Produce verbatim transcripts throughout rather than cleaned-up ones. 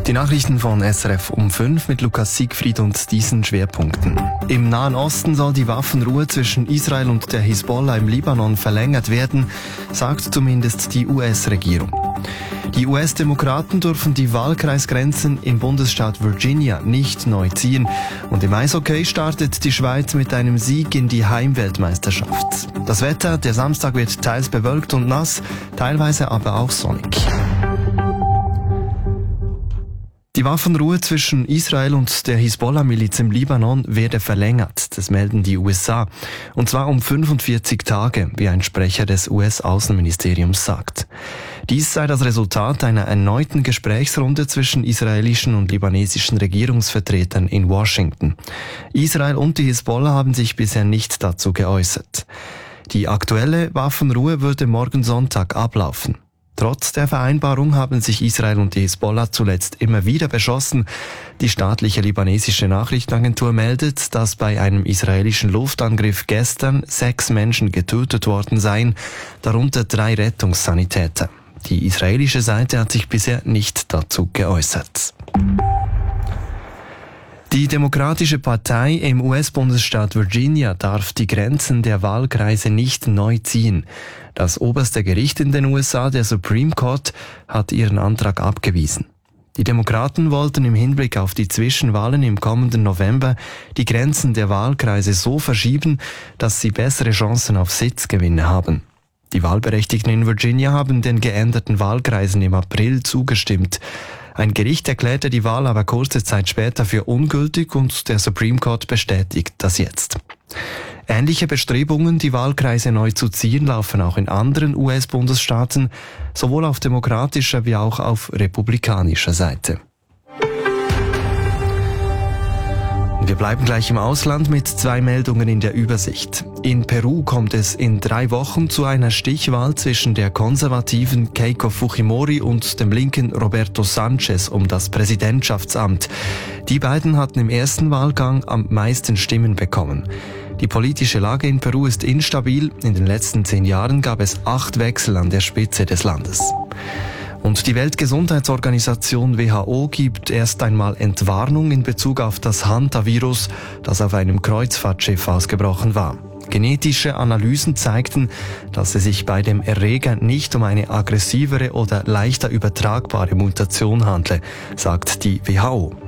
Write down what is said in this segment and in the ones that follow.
Die Nachrichten von S R F um fünf mit Lukas Siegfried und diesen Schwerpunkten. Im Nahen Osten soll die Waffenruhe zwischen Israel und der Hisbollah im Libanon verlängert werden, sagt zumindest die U S-Regierung. Die U S-Demokraten dürfen die Wahlkreisgrenzen im Bundesstaat Virginia nicht neu ziehen. Und im Eishockey startet die Schweiz mit einem Sieg in die Heimweltmeisterschaft. Das Wetter, der Samstag wird teils bewölkt und nass, teilweise aber auch sonnig. Die Waffenruhe zwischen Israel und der Hisbollah-Miliz im Libanon werde verlängert, das melden die U S A. Und zwar um fünfundvierzig Tage, wie ein Sprecher des U S-Außenministeriums sagt. Dies sei das Resultat einer erneuten Gesprächsrunde zwischen israelischen und libanesischen Regierungsvertretern in Washington. Israel und die Hisbollah haben sich bisher nicht dazu geäußert. Die aktuelle Waffenruhe würde morgen Sonntag ablaufen. Trotz der Vereinbarung haben sich Israel und die Hisbollah zuletzt immer wieder beschossen. Die staatliche libanesische Nachrichtenagentur meldet, dass bei einem israelischen Luftangriff gestern sechs Menschen getötet worden seien, darunter drei Rettungssanitäter. Die israelische Seite hat sich bisher nicht dazu geäußert. Die Demokratische Partei im U S-Bundesstaat Virginia darf die Grenzen der Wahlkreise nicht neu ziehen. Das oberste Gericht in den U S A, der Supreme Court, hat ihren Antrag abgewiesen. Die Demokraten wollten im Hinblick auf die Zwischenwahlen im kommenden November die Grenzen der Wahlkreise so verschieben, dass sie bessere Chancen auf Sitzgewinne haben. Die Wahlberechtigten in Virginia haben den geänderten Wahlkreisen im April zugestimmt. Ein Gericht erklärte die Wahl aber kurze Zeit später für ungültig und der Supreme Court bestätigt das jetzt. Ähnliche Bestrebungen, die Wahlkreise neu zu ziehen, laufen auch in anderen U S-Bundesstaaten, sowohl auf demokratischer wie auch auf republikanischer Seite. Wir bleiben gleich im Ausland mit zwei Meldungen in der Übersicht. In Peru kommt es in drei Wochen zu einer Stichwahl zwischen der konservativen Keiko Fujimori und dem linken Roberto Sanchez um das Präsidentschaftsamt. Die beiden hatten im ersten Wahlgang am meisten Stimmen bekommen. Die politische Lage in Peru ist instabil. In den letzten zehn Jahren gab es acht Wechsel an der Spitze des Landes. Und die Weltgesundheitsorganisation W H O gibt erst einmal Entwarnung in Bezug auf das Hantavirus, das auf einem Kreuzfahrtschiff ausgebrochen war. Genetische Analysen zeigten, dass es sich bei dem Erreger nicht um eine aggressivere oder leichter übertragbare Mutation handle, sagt die W H O.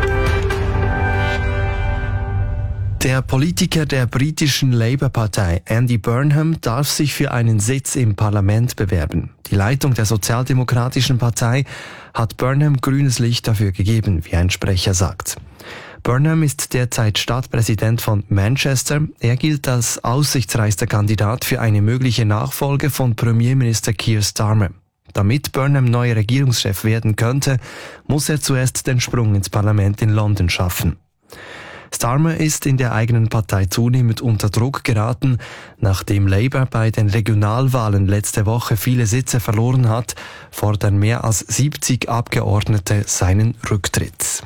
Der Politiker der britischen Labour-Partei, Andy Burnham, darf sich für einen Sitz im Parlament bewerben. Die Leitung der Sozialdemokratischen Partei hat Burnham grünes Licht dafür gegeben, wie ein Sprecher sagt. Burnham ist derzeit Stadtpräsident von Manchester. Er gilt als aussichtsreichster Kandidat für eine mögliche Nachfolge von Premierminister Keir Starmer. Damit Burnham neuer Regierungschef werden könnte, muss er zuerst den Sprung ins Parlament in London schaffen. Starmer ist in der eigenen Partei zunehmend unter Druck geraten, nachdem Labour bei den Regionalwahlen letzte Woche viele Sitze verloren hat, fordern mehr als siebzig Abgeordnete seinen Rücktritt.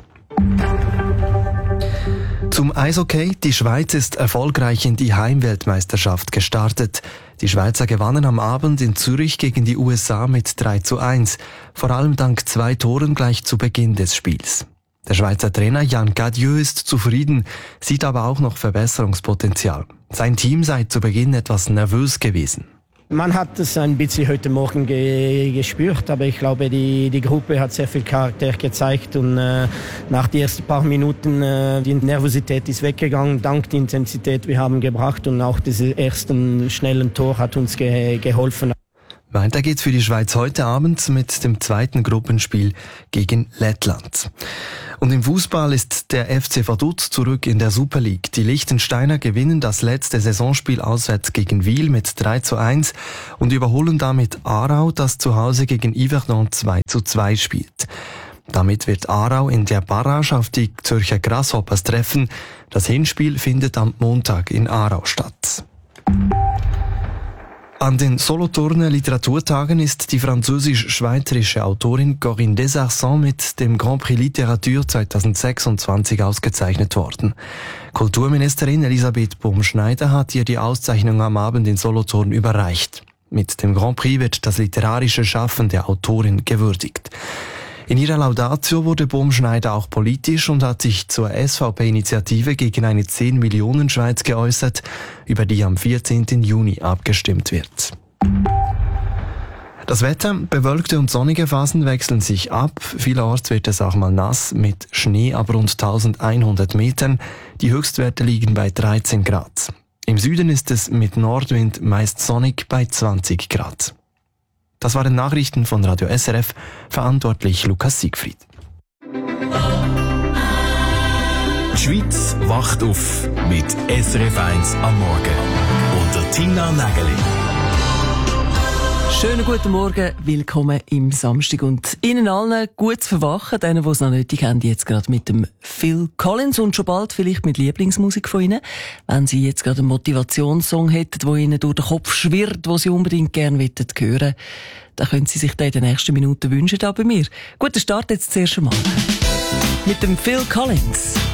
Zum Eishockey. Die Schweiz ist erfolgreich in die Heimweltmeisterschaft gestartet. Die Schweizer gewannen am Abend in Zürich gegen die U S A mit drei zu eins, vor allem dank zwei Toren gleich zu Beginn des Spiels. Der Schweizer Trainer Jan Cadieux ist zufrieden, sieht aber auch noch Verbesserungspotenzial. Sein Team sei zu Beginn etwas nervös gewesen. Man hat es ein bisschen heute Morgen ge- gespürt, aber ich glaube, die, die Gruppe hat sehr viel Charakter gezeigt und äh, nach den ersten paar Minuten äh, die Nervosität ist weggegangen, dank der Intensität wir haben gebracht und auch dieses ersten schnellen Tor hat uns ge- geholfen. Weiter geht's für die Schweiz heute Abend mit dem zweiten Gruppenspiel gegen Lettland. Und im Fußball ist der F C Vaduz zurück in der Super League. Die Liechtensteiner gewinnen das letzte Saisonspiel auswärts gegen Wil mit drei zu eins und überholen damit Aarau, das zu Hause gegen Yverdon zwei zu zwei spielt. Damit wird Aarau in der Barrage auf die Zürcher Grasshoppers treffen. Das Hinspiel findet am Montag in Aarau statt. An den Solothurner Literaturtagen ist die französisch-schweizerische Autorin Corinne Desarcens mit dem Grand Prix Literatur zwanzig sechsundzwanzig ausgezeichnet worden. Kulturministerin Elisabeth Bumschneider hat ihr die Auszeichnung am Abend in Solothurn überreicht. Mit dem Grand Prix wird das literarische Schaffen der Autorin gewürdigt. In ihrer Laudatio wurde Baumschneider auch politisch und hat sich zur S V P-Initiative gegen eine zehn Millionen Schweiz geäußert, über die am vierzehnten Juni abgestimmt wird. Das Wetter, bewölkte und sonnige Phasen wechseln sich ab. Vielerorts wird es auch mal nass, mit Schnee ab rund eintausendeinhundert Metern. Die Höchstwerte liegen bei dreizehn Grad. Im Süden ist es mit Nordwind meist sonnig bei zwanzig Grad. Das waren Nachrichten von Radio S R F, verantwortlich Lukas Siegfried. Die Schweiz wacht auf mit S R F eins am Morgen. Unter Tina Nägeli. Schönen guten Morgen, willkommen im Samstag und Ihnen allen gut zu verwachen, denen, die es noch nötig haben, jetzt gerade mit dem Phil Collins und schon bald vielleicht mit Lieblingsmusik von Ihnen. Wenn Sie jetzt gerade einen Motivationssong hätten, der Ihnen durch den Kopf schwirrt, den Sie unbedingt gerne hören wollen, dann können Sie sich den in den nächsten Minuten wünschen, da bei mir. Guten Start jetzt zuerst einmal. Mit dem Phil Collins.